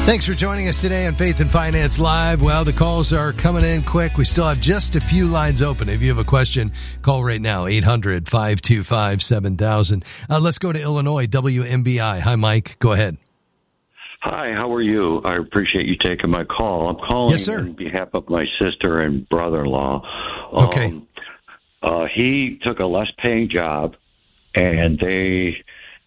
Thanks for joining us today on Faith and Finance Live. Well, the calls are coming in quick. We still have just a few lines open. If you have a question, call right now, 800-525-7000. Let's go to Illinois, WMBI. Hi, Mike. Go ahead. Hi, how are you? I appreciate you taking my call. I'm calling on behalf of my sister and brother-in-law. Okay. He took a less-paying job, and they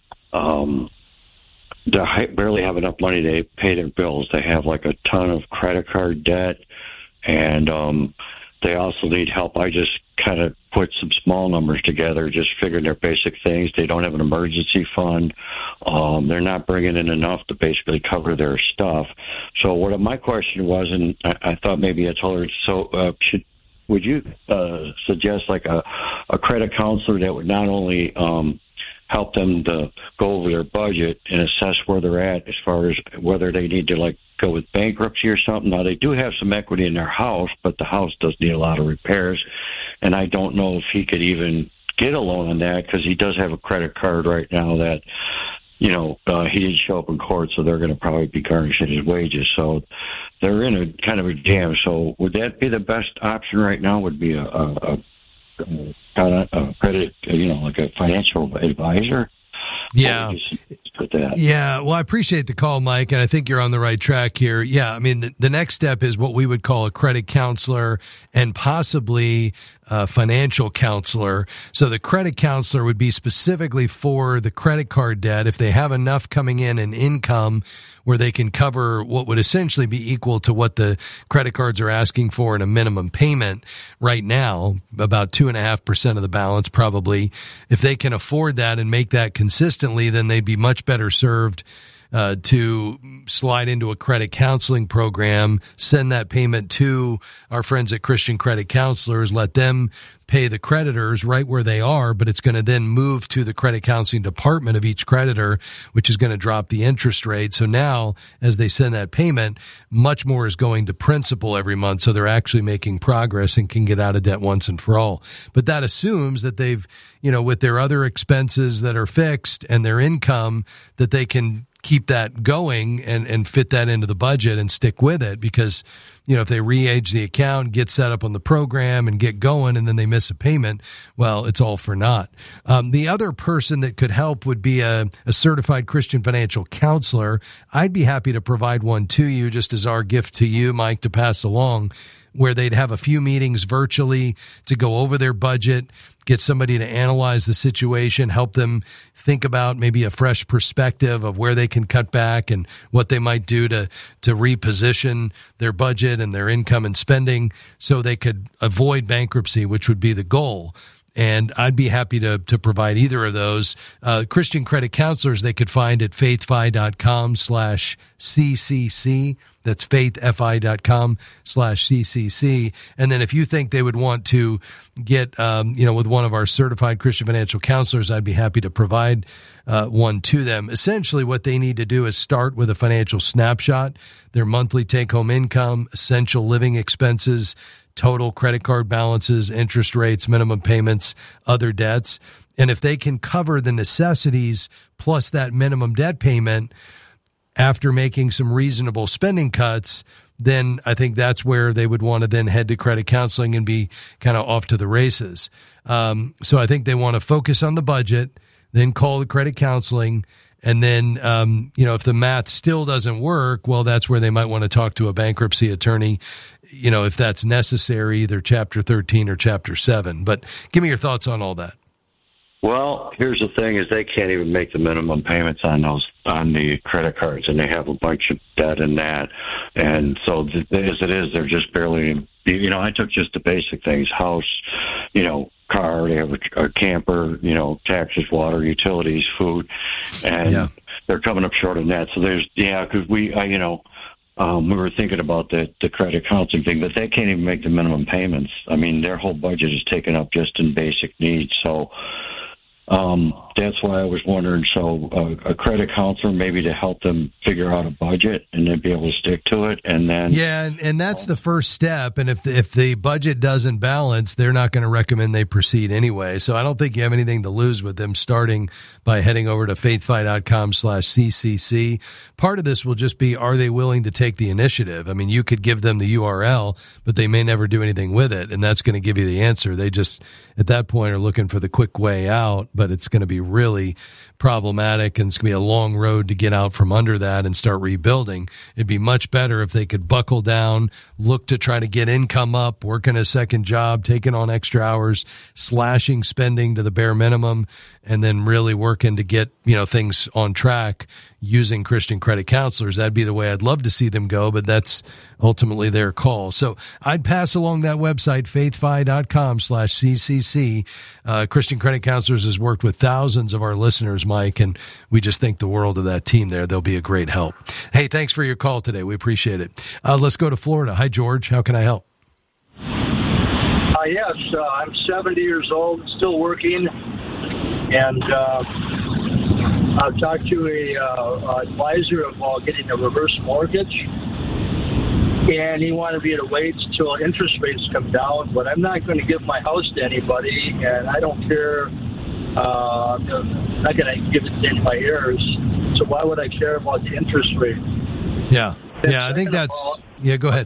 barely have enough money to pay their bills. They have like a ton of credit card debt, and they also need help. I just kind of put some small numbers together, just figuring their basic things. They don't have an emergency fund. They're not bringing in enough to basically cover their stuff. So what my question was, and I thought maybe I told her, would you suggest like a credit counselor that would not only help them to go over their budget and assess where they're at as far as whether they need to like go with bankruptcy or something. Now they do have some equity in their house, but the house does need a lot of repairs, and I don't know if he could even get a loan on that because he does have a credit card right now that, he didn't show up in court, so they're going to probably be garnishing his wages. So they're in a kind of a jam. So would that be the best option right now? Would be a credit, like a financial advisor? Yeah. Yeah. Well, I appreciate the call, Mike, and I think you're on the right track here. Yeah. I mean, the next step is what we would call a credit counselor and possibly a financial counselor. So the credit counselor would be specifically for the credit card debt. If they have enough coming in income where they can cover what would essentially be equal to what the credit cards are asking for in a minimum payment right now, about 2.5% of the balance probably. If they can afford that and make that consistently, then they'd be much better served to slide into a credit counseling program, send that payment to our friends at Christian Credit Counselors, let them pay the creditors right where they are, but it's going to then move to the credit counseling department of each creditor, which is going to drop the interest rate. So now, as they send that payment, much more is going to principal every month, so they're actually making progress and can get out of debt once and for all. But that assumes that they've, with their other expenses that are fixed and their income, that they can keep that going and fit that into the budget and stick with it, because if they re-age the account, get set up on the program and get going, and then they miss a payment, well, it's all for naught. The other person that could help would be a certified Christian financial counselor. I'd be happy to provide one to you, just as our gift to you, Mike, to pass along, where they'd have a few meetings virtually to go over their budget, get somebody to analyze the situation, help them think about maybe a fresh perspective of where they can cut back and what they might do to reposition their budget and their income and spending so they could avoid bankruptcy, which would be the goal. And I'd be happy to provide either of those. Christian credit counselors they could find at faithfi.com/CCC. That's faithfi.com/CCC. And then if you think they would want to get, with one of our certified Christian financial counselors, I'd be happy to provide one to them. Essentially, what they need to do is start with a financial snapshot, their monthly take-home income, essential living expenses, total credit card balances, interest rates, minimum payments, other debts. And if they can cover the necessities plus that minimum debt payment after making some reasonable spending cuts, then I think that's where they would want to then head to credit counseling and be kind of off to the races. So I think they want to focus on the budget, then call the credit counseling, and then, if the math still doesn't work, well, that's where they might want to talk to a bankruptcy attorney, if that's necessary, either Chapter 13 or Chapter 7. But give me your thoughts on all that. Well, here's the thing: is they can't even make the minimum payments on the credit cards, and they have a bunch of debt in that. And so, as it is, they're just barely. I took just the basic things: house, car. They have a camper. Taxes, water, utilities, food, and they're coming up short on that. So because we were thinking about the credit counseling thing, but they can't even make the minimum payments. I mean, their whole budget is taken up just in basic needs. So. that's why I was wondering. So a credit counselor maybe to help them figure out a budget and then be able to stick to it. And then and that's the first step. And if the budget doesn't balance, they're not going to recommend they proceed anyway. So I don't think you have anything to lose with them starting by heading over to faithfi.com/CCC. Part of this will just be, are they willing to take the initiative? I mean, you could give them the URL, but they may never do anything with it, and that's going to give you the answer. They just, at that point, are looking for the quick way out, but it's going to be really problematic, and it's going to be a long road to get out from under that and start rebuilding. It'd be much better if they could buckle down, look to try to get income up, working a second job, taking on extra hours, slashing spending to the bare minimum, and then really working to get, things on track using Christian credit counselors. That'd be the way I'd love to see them go, but that's ultimately their call. So I'd pass along that website, faithfi.com/CCC. Christian Credit Counselors has worked with thousands of our listeners, Mike, and we just think the world of that team there. They'll be a great help. Hey, thanks for your call today. We appreciate it. Let's go to Florida. Hi, George. How can I help? Yes, I'm 70 years old, still working, and I've talked to a advisor about getting a reverse mortgage, and he wanted me to wait until interest rates come down, but I'm not going to give my house to anybody, and I don't care. I'm not going to give it to any of my heirs, so why would I care about the interest rate? Yeah, I think that's... go ahead.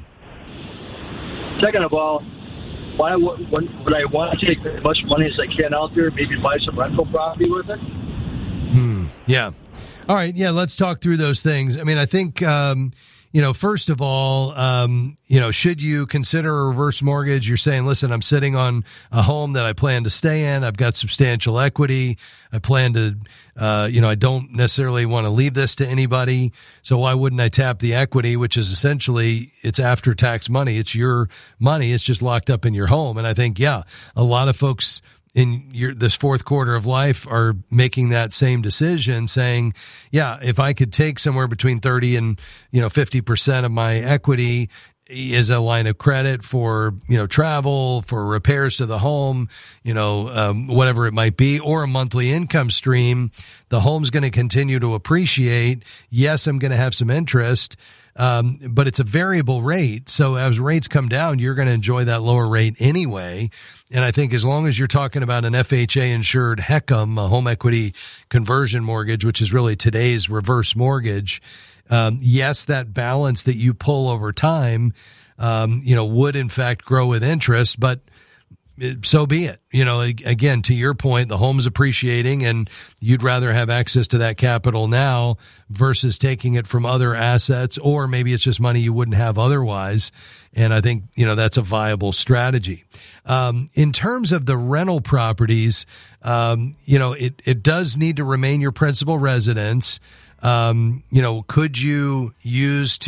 Second of all, why would I want to take as much money as I can out there, maybe buy some rental property with it? Yeah. All right. Yeah, let's talk through those things. I mean, I think, first of all, should you consider a reverse mortgage? You're saying, listen, I'm sitting on a home that I plan to stay in. I've got substantial equity. I plan to, I don't necessarily want to leave this to anybody. So why wouldn't I tap the equity, which is essentially, it's after tax money. It's your money. It's just locked up in your home. And I think, a lot of folks in this fourth quarter of life are making that same decision, saying, if I could take somewhere between 30 and 50% of my equity is a line of credit for travel, for repairs to the home, whatever it might be, or a monthly income stream, the home's going to continue to appreciate. Yes, I'm going to have some interest. But it's a variable rate. So as rates come down, you're going to enjoy that lower rate anyway. And I think as long as you're talking about an FHA insured HECM, a home equity conversion mortgage, which is really today's reverse mortgage, yes, that balance that you pull over time, would in fact grow with interest, but so be it. Again, to your point, the home's appreciating and you'd rather have access to that capital now versus taking it from other assets, or maybe it's just money you wouldn't have otherwise. And I think, that's a viable strategy. In terms of the rental properties, it does need to remain your principal residence. Could you use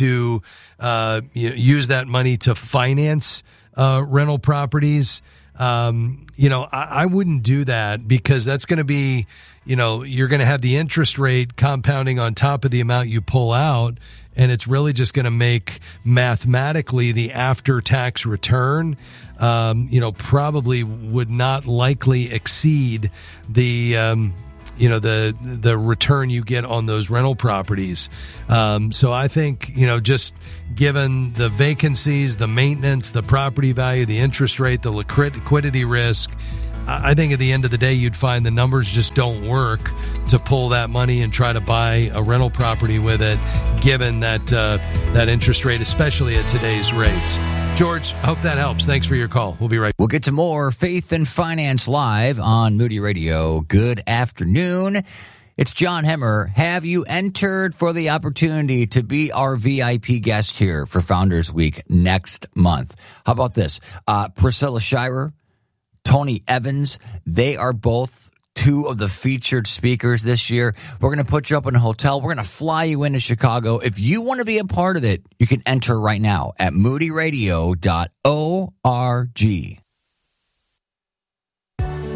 that money to finance rental properties? I wouldn't do that, because that's going to be, you're going to have the interest rate compounding on top of the amount you pull out. And it's really just going to make mathematically the after-tax return, probably would not likely exceed the return you get on those rental properties. So I think, just given the vacancies, the maintenance, the property value, the interest rate, the liquidity risk, I think at the end of the day, you'd find the numbers just don't work to pull that money and try to buy a rental property with it, given that interest rate, especially at today's rates. George, I hope that helps. Thanks for your call. We'll be right back. We'll get to more Faith and Finance live on Moody Radio. Good afternoon. It's John Hemmer. Have you entered for the opportunity to be our VIP guest here for Founders Week next month? How about this? Priscilla Shirer, Tony Evans, they are both two of the featured speakers this year. We're going to put you up in a hotel. We're going to fly you into Chicago. If you want to be a part of it, you can enter right now at moodyradio.org.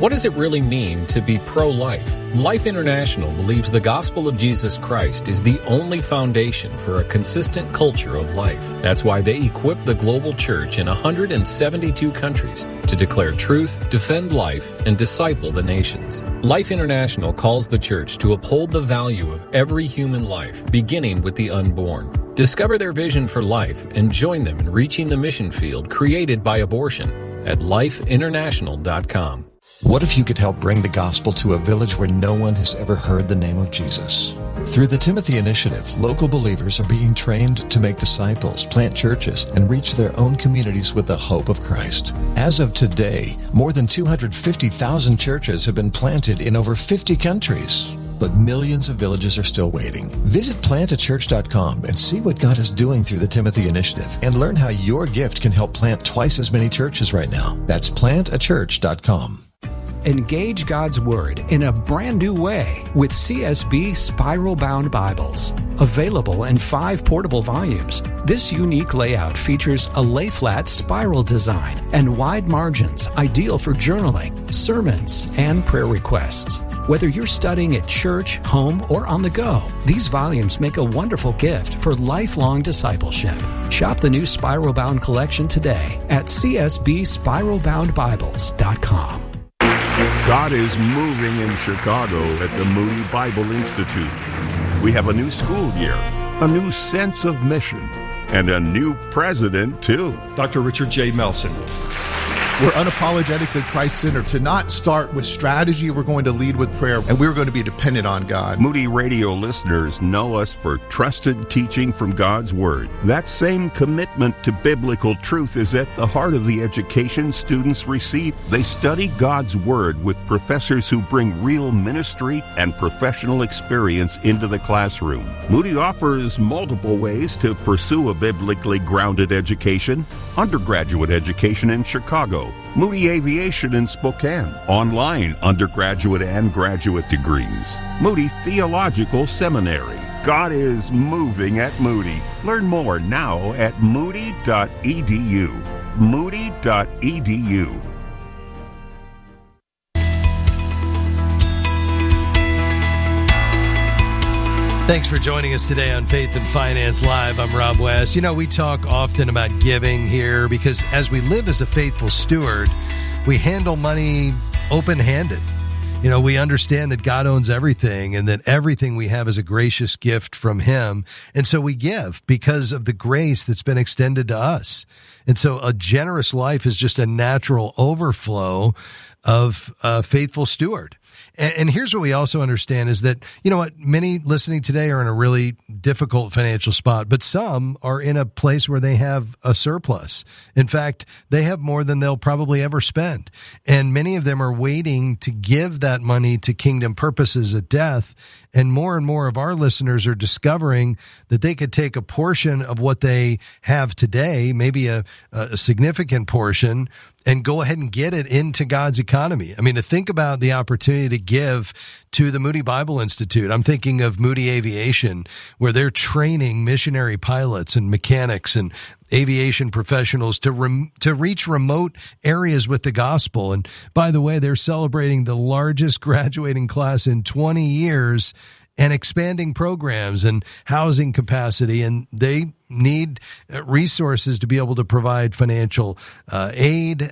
What does it really mean to be pro-life? Life International believes the gospel of Jesus Christ is the only foundation for a consistent culture of life. That's why they equip the global church in 172 countries to declare truth, defend life, and disciple the nations. Life International calls the church to uphold the value of every human life, beginning with the unborn. Discover their vision for life and join them in reaching the mission field created by abortion at lifeinternational.com. What if you could help bring the gospel to a village where no one has ever heard the name of Jesus? Through the Timothy Initiative, local believers are being trained to make disciples, plant churches, and reach their own communities with the hope of Christ. As of today, more than 250,000 churches have been planted in over 50 countries. But millions of villages are still waiting. Visit plantachurch.com and see what God is doing through the Timothy Initiative and learn how your gift can help plant twice as many churches right now. That's plantachurch.com. Engage God's Word in a brand new way with CSB Spiral Bound Bibles. Available in 5 portable volumes, this unique layout features a lay-flat spiral design and wide margins, ideal for journaling, sermons, and prayer requests. Whether you're studying at church, home, or on the go, these volumes make a wonderful gift for lifelong discipleship. Shop the new Spiral Bound collection today at csbspiralboundbibles.com. God is moving in Chicago at the Moody Bible Institute. We have a new school year, a new sense of mission, and a new president, too. Dr. Richard J. Melson. We're unapologetically Christ-centered. To not start with strategy, we're going to lead with prayer, and we're going to be dependent on God. Moody Radio listeners know us for trusted teaching from God's Word. That same commitment to biblical truth is at the heart of the education students receive. They study God's Word with professors who bring real ministry and professional experience into the classroom. Moody offers multiple ways to pursue a biblically grounded education. Undergraduate education in Chicago, Moody Aviation in Spokane, online undergraduate and graduate degrees, Moody Theological Seminary. God is moving at Moody. Learn more now at moody.edu. Moody.edu. Thanks for joining us today on Faith and Finance Live. I'm Rob West. You know, we talk often about giving here because as we live as a faithful steward, we handle money open-handed. You know, we understand that God owns everything and that everything we have is a gracious gift from Him. And so we give because of the grace that's been extended to us. And so a generous life is just a natural overflow of a faithful steward. And here's what we also understand is that, you know what, many listening today are in a really difficult financial spot, but some are in a place where they have a surplus. In fact, they have more than they'll probably ever spend. And many of them are waiting to give that money to kingdom purposes at death. And more of our listeners are discovering that they could take a portion of what they have today, maybe a significant portion, and go ahead and get it into God's economy. I mean, to think about the opportunity to give to the Moody Bible Institute. I'm thinking of Moody Aviation, where they're training missionary pilots and mechanics and aviation professionals to reach remote areas with the gospel. And by the way, they're celebrating the largest graduating class in 20 years and expanding programs and housing capacity, and they need resources to be able to provide financial aid.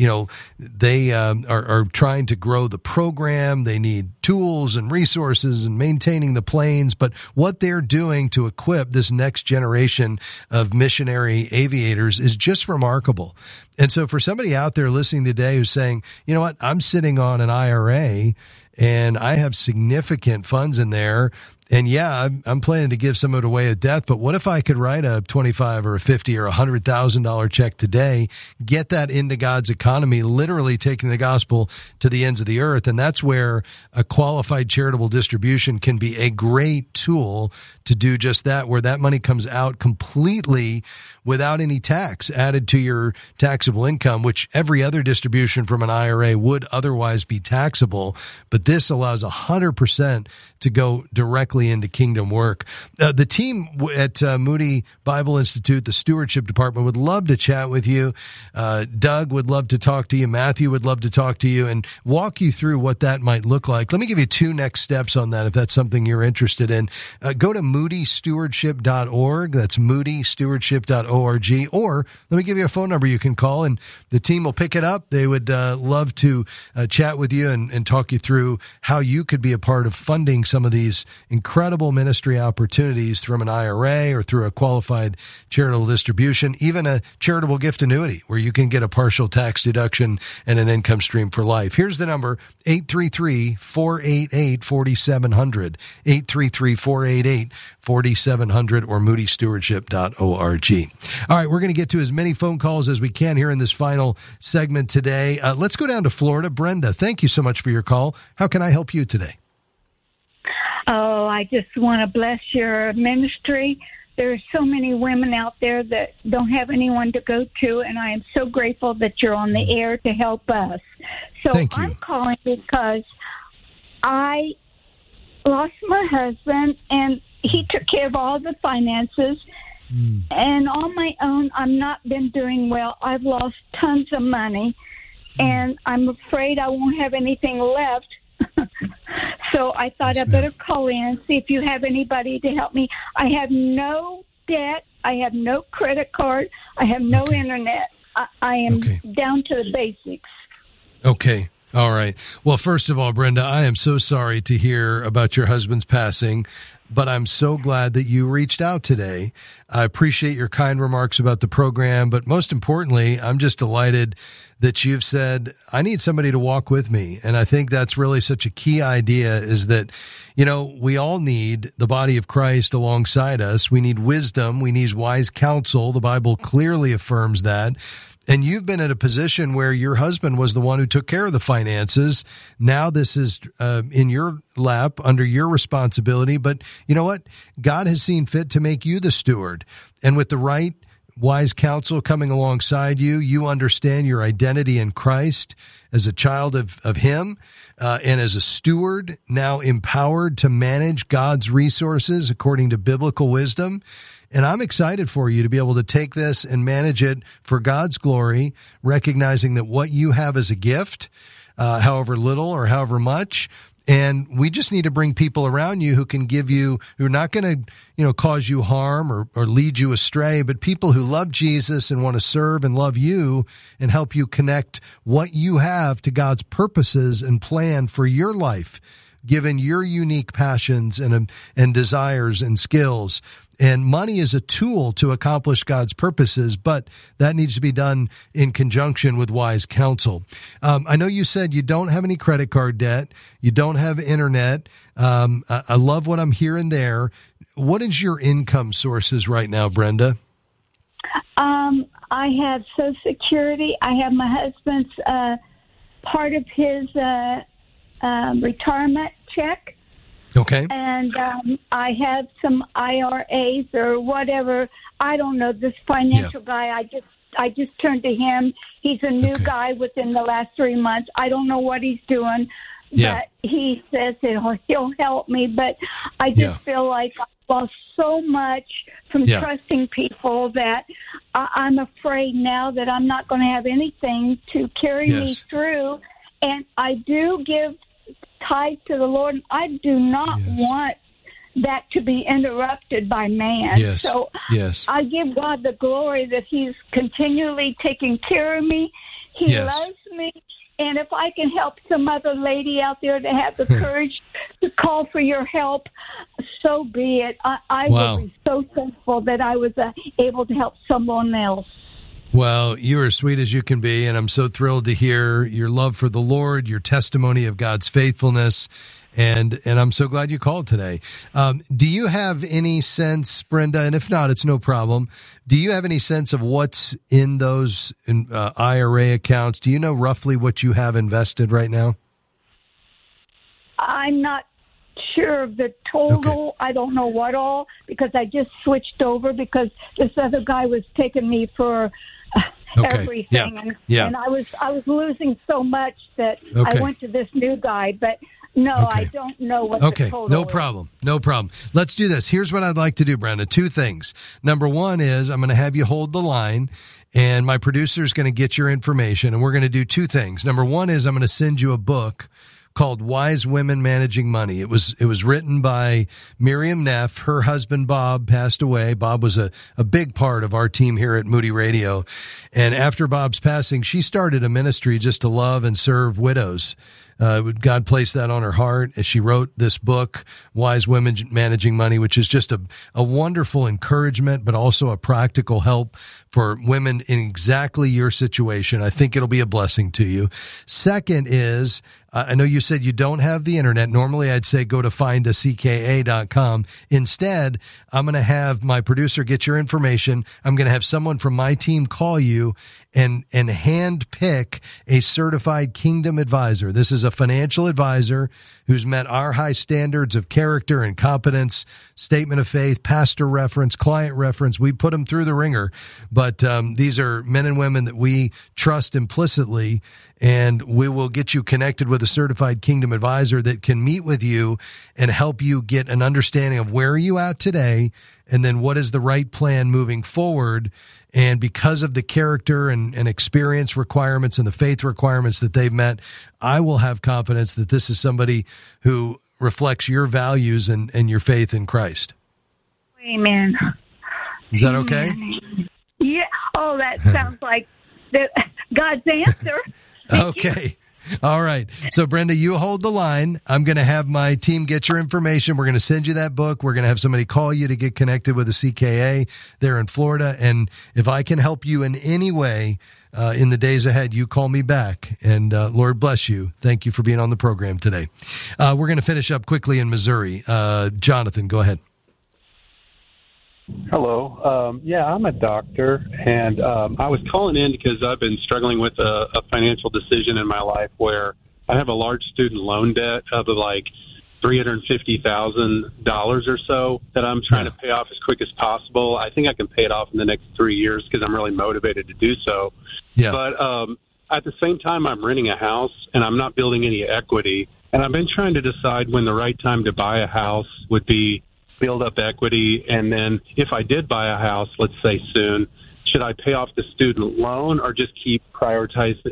They are trying to grow the program. They need tools and resources and maintaining the planes. But what they're doing to equip this next generation of missionary aviators is just remarkable. And so for somebody out there listening today who's saying, you know what, I'm sitting on an IRA and I have significant funds in there. And yeah, I'm planning to give some of it away at death, but what if I could write a $25 or a $50 or $100,000 check today, get that into God's economy, literally taking the gospel to the ends of the earth? And that's where a qualified charitable distribution can be a great tool to do just that, where that money comes out completely without any tax added to your taxable income, which every other distribution from an IRA would otherwise be taxable. But this allows 100% to go directly directly into kingdom work. The team at Moody Bible Institute, the stewardship department, would love to chat with you. Doug would love to talk to you. Matthew would love to talk to you and walk you through what that might look like. Let me give you 2 next steps on that if that's something you're interested in. Go to moodystewardship.org. That's moodystewardship.org. Or let me give you a phone number you can call, and the team will pick it up. They would love to chat with you and talk you through how you could be a part of funding some of these incredible ministry opportunities from an IRA or through a qualified charitable distribution, even a charitable gift annuity where you can get a partial tax deduction and an income stream for life. Here's the number, 833-488-4700, 833-488-4700, or moodystewardship.org. All right, we're going to get to as many phone calls as we can here in this final segment today. Let's go down to Florida. Brenda, thank you so much for your call. How can I help you today? Oh, I just want to bless your ministry. There are so many women out there that don't have anyone to go to, and I am so grateful that you're on the air to help us. So I'm calling because I lost my husband, and he took care of all the finances. And on my own, I've not been doing well. I've lost tons of money, and I'm afraid I won't have anything left. So I thought I'd better call in and see if you have anybody to help me. I have no debt. I have no credit card. I have no internet. I am down to the basics. Okay. All right. Well, first of all, Brenda, I am so sorry to hear about your husband's passing, but I'm so glad that you reached out today. I appreciate your kind remarks about the program, but most importantly, I'm just delighted that you've said, I need somebody to walk with me. And I think that's really such a key idea, is that, you know, we all need the body of Christ alongside us. We need wisdom. We need wise counsel. The Bible clearly affirms that. And you've been in a position where your husband was the one who took care of the finances. Now this is in your lap, under your responsibility. But you know what? God has seen fit to make you the steward. And with the right wise counsel coming alongside you, you understand your identity in Christ as a child of Him and as a steward, now empowered to manage God's resources according to biblical wisdom. And I'm excited for you to be able to take this and manage it for God's glory, recognizing that what you have is a gift, however little or however much. And we just need to bring people around you who can give you, who are not going to, cause you harm or lead you astray, but people who love Jesus and want to serve and love you and help you connect what you have to God's purposes and plan for your life, given your unique passions and desires and skills. And money is a tool to accomplish God's purposes, but that needs to be done in conjunction with wise counsel. I know you said you don't have any credit card debt. You don't have internet. I love what I'm hearing there. What is your income sources right now, Brenda? I have Social Security. I have my husband's part of his retirement check. Okay. And I have some IRAs or whatever. I don't know, this financial guy. I just turned to him. He's a new guy within the last 3 months. I don't know what he's doing, but he says that he'll help me. But I just feel like I lost so much from trusting people that I'm afraid now that I'm not going to have anything to carry me through. And I do give tithe to the Lord, and I do not want that to be interrupted by man. So I give God the glory that He's continually taking care of me. He loves me. And if I can help some other lady out there to have the courage to call for your help, so be it. I will be so thankful that I was able to help someone else. Well, you are as sweet as you can be, and I'm so thrilled to hear your love for the Lord, your testimony of God's faithfulness, and I'm so glad you called today. Do you have any sense, Brenda, and if not, it's no problem, do you have any sense of what's in those IRA accounts? Do you know roughly what you have invested right now? I'm not sure of the total. I don't know what all, because I just switched over because this other guy was taking me for everything, and I was losing so much that I went to this new guy. But No, Okay. I don't know what the total no is. problem. No problem. Let's do this. Here's what I'd like to do, Brenda. Two things. Number one is I'm going to have you hold the line, and my producer is going to get your information, and we're going to do two things. Number one is I'm going to send you a book called Wise Women Managing Money. It was written by Miriam Neff. Her husband, Bob, passed away. Bob was a big part of our team here at Moody Radio. And after Bob's passing, she started a ministry just to love and serve widows. God placed that on her heart as she wrote this book, Wise Women Managing Money, which is just a wonderful encouragement, but also a practical help for women in exactly your situation. I think it'll be a blessing to you. Second is, I know you said you don't have the internet. Normally I'd say go to findacka.com. Instead, I'm going to have my producer get your information. I'm going to have someone from my team call you and hand pick a certified Kingdom advisor. This is a financial advisor who's met our high standards of character and competence, statement of faith, pastor reference, client reference. We put them through the ringer, but these are men and women that we trust implicitly, and we will get you connected with a certified Kingdom advisor that can meet with you and help you get an understanding of where are you at today, and then what is the right plan moving forward. And because of the character and experience requirements and the faith requirements that they've met, I will have confidence that this is somebody who reflects your values and your faith in Christ. Amen. Is that okay? Yeah. Oh, that sounds like God's answer. Okay. All right. So, Brenda, you hold the line. I'm going to have my team get your information. We're going to send you that book. We're going to have somebody call you to get connected with the CKA there in Florida. And if I can help you in any way in the days ahead, you call me back. And Lord bless you. Thank you for being on the program today. We're going to finish up quickly in Missouri. Jonathan, go ahead. Hello. Yeah, I'm a doctor, and I was calling in because I've been struggling with a financial decision in my life where I have a large student loan debt of like $350,000 or so that I'm trying to pay off as quick as possible. I think I can pay it off in the next 3 years because I'm really motivated to do so. Yeah. But at the same time, I'm renting a house, and I'm not building any equity. And I've been trying to decide when the right time to buy a house would be, build up equity, and then if I did buy a house, let's say soon, should I pay off the student loan or just keep pay off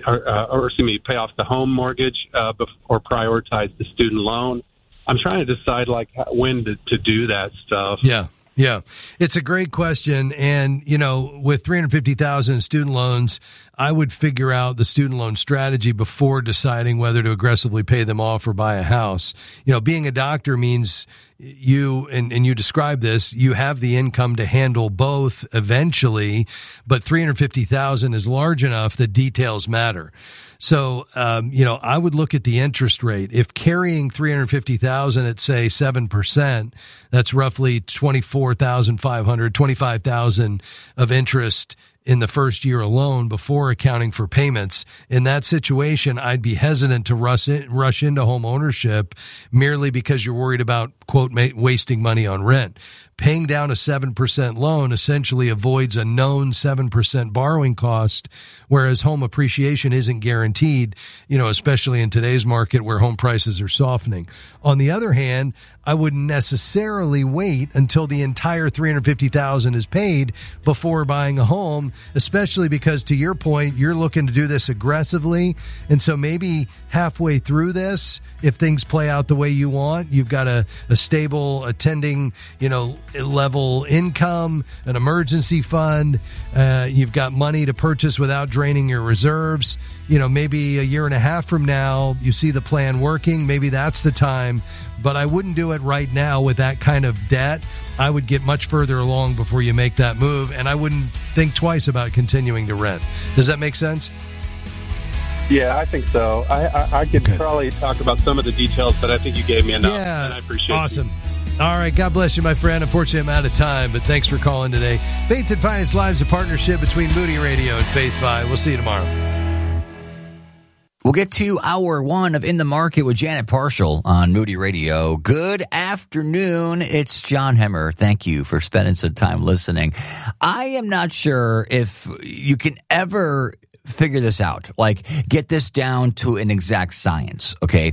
the home mortgage or prioritize the student loan? I'm trying to decide when to do that stuff. Yeah. Yeah, it's a great question. And, with $350,000 in student loans, I would figure out the student loan strategy before deciding whether to aggressively pay them off or buy a house. Being a doctor means you, and you describe this, you have the income to handle both eventually, but $350,000 is large enough that details matter. So, I would look at the interest rate. If carrying $350,000 at say 7%, that's roughly $24,500, $25,000 of interest in the first year alone before accounting for payments. In that situation, I'd be hesitant to rush into home ownership merely because you're worried about, quote, wasting money on rent. Paying down a 7% loan essentially avoids a known 7% borrowing cost, whereas home appreciation isn't guaranteed, especially in today's market where home prices are softening. On the other hand, I wouldn't necessarily wait until the entire $350,000 is paid before buying a home, especially because, to your point, you're looking to do this aggressively. And so maybe halfway through this, if things play out the way you want, you've got a stable attending, level income, an emergency fund, you've got money to purchase without draining your reserves. Maybe a year and a half from now, you see the plan working. Maybe that's the time. But I wouldn't do it right now with that kind of debt. I would get much further along before you make that move, and I wouldn't think twice about continuing to rent. Does that make sense? Yeah, I think so. I could probably talk about some of the details, but I think you gave me enough, and I appreciate it. Awesome. All right, God bless you, my friend. Unfortunately, I'm out of time, but thanks for calling today. Faith and Finance Live is a partnership between Moody Radio and Faith Fi. We'll see you tomorrow. We'll get to hour one of In the Market with Janet Parshall on Moody Radio. Good afternoon. It's John Hemmer. Thank you for spending some time listening. I am not sure if you can ever figure this out. Like, get this down to an exact science, okay?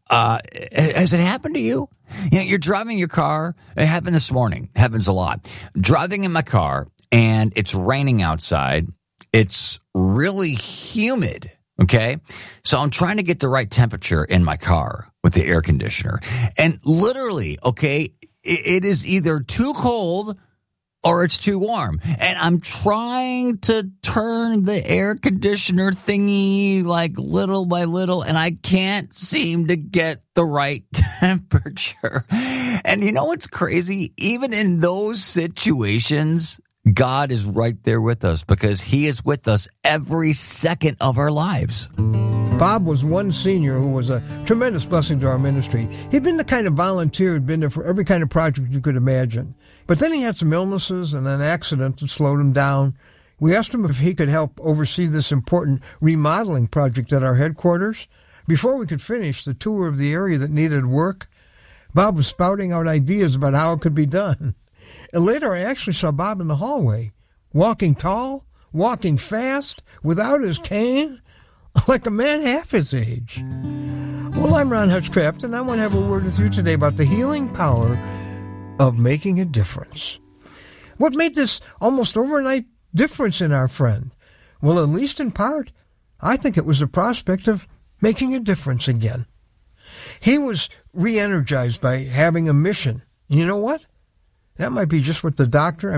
Has it happened to you? You know, you're driving your car. It happened this morning. It happens a lot. Driving in my car, and it's raining outside. It's really humid, okay? So I'm trying to get the right temperature in my car with the air conditioner. And literally, okay, it is either too cold or it's too warm. And I'm trying to turn the air conditioner thingy like little by little, and I can't seem to get the right temperature. And you know what's crazy? Even in those situations, God is right there with us because he is with us every second of our lives. Bob was one senior who was a tremendous blessing to our ministry. He'd been the kind of volunteer who'd been there for every kind of project you could imagine. But then he had some illnesses and an accident that slowed him down. We asked him if he could help oversee this important remodeling project at our headquarters. Before we could finish the tour of the area that needed work, Bob was spouting out ideas about how it could be done. And later I actually saw Bob in the hallway, walking tall, walking fast, without his cane, like a man half his age. Well, I'm Ron Hutchcraft, and I want to have a word with you today about the healing power of making a difference. What made this almost overnight difference in our friend? Well, at least in part, I think it was the prospect of making a difference again. He was re-energized by having a mission. You know what? That might be just what the doctor,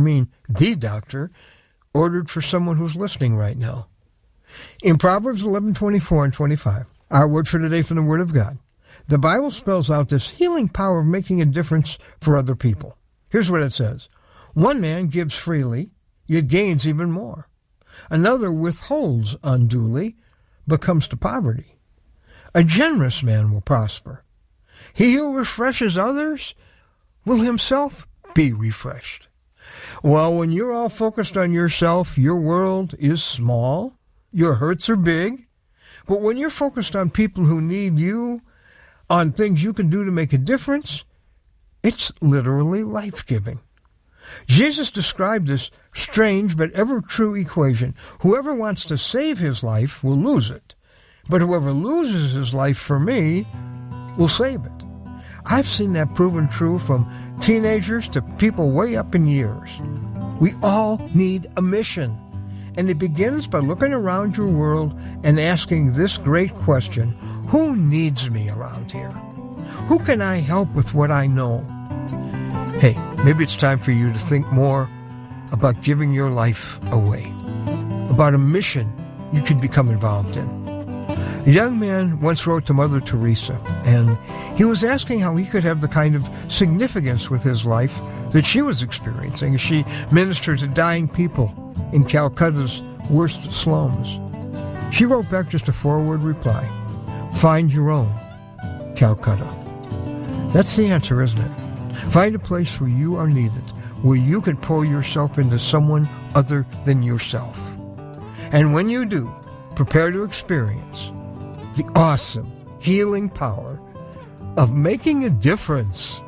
ordered for someone who's listening right now. In Proverbs 11:24 and 25, our word for today from the Word of God, the Bible spells out this healing power of making a difference for other people. Here's what it says. One man gives freely, yet gains even more. Another withholds unduly, but comes to poverty. A generous man will prosper. He who refreshes others will himself be refreshed. Well, when you're all focused on yourself, your world is small. Your hurts are big. But when you're focused on people who need you, on things you can do to make a difference, it's literally life-giving. Jesus described this strange but ever-true equation. Whoever wants to save his life will lose it. But whoever loses his life for me will save it. I've seen that proven true from teenagers to people way up in years. We all need a mission. And it begins by looking around your world and asking this great question: who needs me around here? Who can I help with what I know? Hey, maybe it's time for you to think more about giving your life away, about a mission you could become involved in. A young man once wrote to Mother Teresa, and he was asking how he could have the kind of significance with his life that she was experiencing as she ministered to dying people in Calcutta's worst slums. She wrote back just a 4-word reply: find your own Calcutta. That's the answer, isn't it? Find a place where you are needed, where you can pour yourself into someone other than yourself. And when you do, prepare to experience the awesome healing power of making a difference.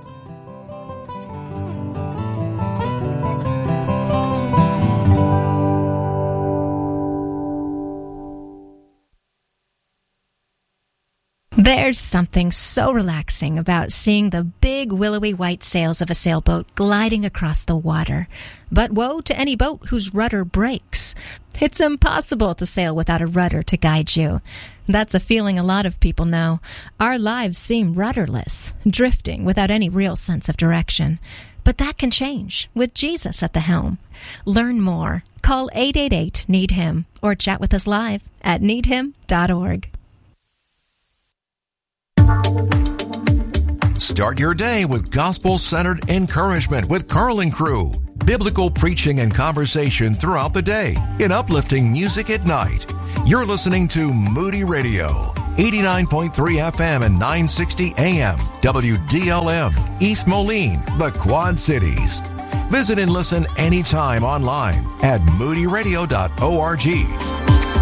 There's something so relaxing about seeing the big willowy white sails of a sailboat gliding across the water. But woe to any boat whose rudder breaks. It's impossible to sail without a rudder to guide you. That's a feeling a lot of people know. Our lives seem rudderless, drifting without any real sense of direction. But that can change with Jesus at the helm. Learn more. Call 888-NEED-HIM or chat with us live at needhim.org. Start your day with gospel-centered encouragement with Carl and Crew. Biblical preaching and conversation throughout the day in uplifting music at night. You're listening to Moody Radio, 89.3 FM and 960 AM, WDLM, East Moline, the Quad Cities. Visit and listen anytime online at moodyradio.org.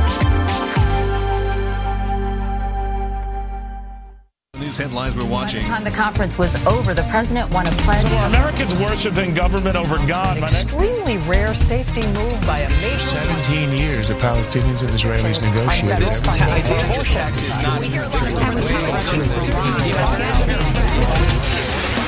News headlines we're watching. By the time the conference was over, the president won a pledge. So are Americans worshiping government over God? An extremely rare safety move by a major. 17 years of Palestinians and Israelis negotiated.